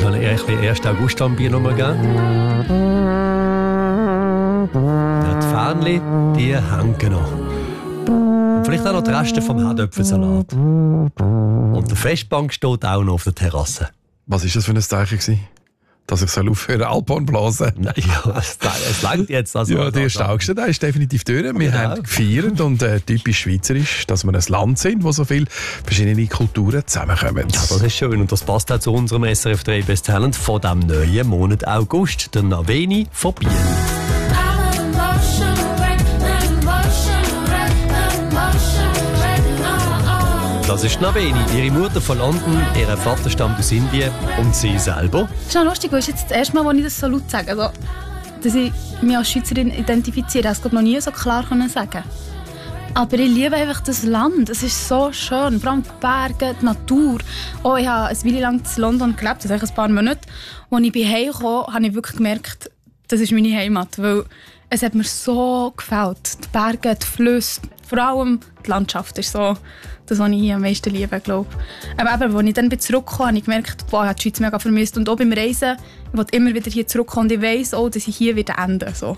soll ich ein 1. August-Bier nochmal geben? Ja, die Fähnchen, die hängen noch. Und vielleicht auch noch die Reste vom Herdöpfelsalat. Und der Festbank steht auch noch auf der Terrasse. Was war das für ein Zeichen gewesen? Dass ich aufhören Alphorn blasen soll? Ja, es langt jetzt. Also, ja, der August, der ist definitiv durch. Wir haben gefeiert und typisch schweizerisch, dass wir ein Land sind, wo so viele verschiedene Kulturen zusammenkommen. Ja, das ist schön und das passt auch zu unserem SRF 3 Best Talent von diesem neuen Monat August, der Naveni von Biel. Das ist Naveni, ihre Mutter von London, ihr Vater stammt aus Indien und sie selber. Das ist auch lustig, weil es jetzt das erste Mal, als ich das so laut sage. Also, dass ich mich als Schweizerin identifiziere, das konnte ich noch nie so klar sagen. Aber ich liebe einfach das Land. Es ist so schön, vor allem die Berge, die Natur. Oh, ich habe eine Weile lang in London gelebt, das ist ein paar Monate. Als ich heimkam, habe ich wirklich gemerkt, das ist meine Heimat. Weil es hat mir so gefällt. Die Berge, die Flüsse, vor allem die Landschaft ist so das, was ich hier am meisten liebe, glaube ich. Aber als ich dann zurückkam, habe ich gemerkt, boah, ich habe die Schweiz mega vermisst. Und auch beim Reisen, ich will immer wieder hier zurückkommen und ich weiss auch, dass ich hier wieder ende. So.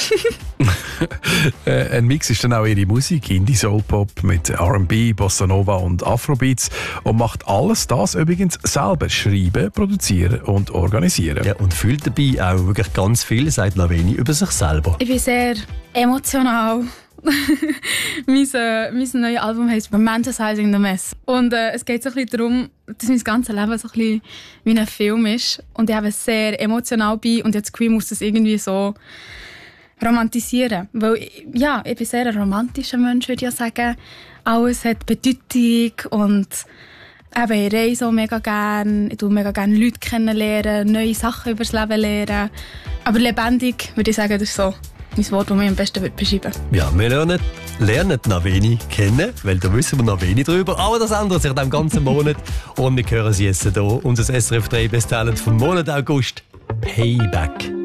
Ein Mix ist dann auch ihre Musik, Indie Soul Pop mit R&B, Bossa Nova und Afrobeats und macht alles das übrigens selber schreiben, produzieren und organisieren. Ja, und fühlt dabei auch wirklich ganz viel, sagt Naveni, über sich selber. Ich bin sehr emotional. mein neues Album heisst «Romanticizing the Mess». Und es geht so ein bisschen darum, dass mein ganzes Leben so ein bisschen wie ein Film ist. Und ich habe sehr emotional bei und jetzt muss das irgendwie so romantisieren. Weil, ja, ich bin sehr ein romantischer Mensch, würde ich sagen. Alles hat Bedeutung und eben, ich reise auch mega gerne. Ich tue mega gerne Leute kennenlernen, neue Sachen über das Leben lernen. Aber lebendig, würde ich sagen, das ist so mein Wort, das mich am besten beschreiben würde. Ja, wir lernen Naveni kennen, weil da wissen wir noch wenig drüber. Aber das ändert sich den ganzen Monat. Und wir hören sie jetzt hier, unser SRF 3 Best Talent vom Monat August. Payback.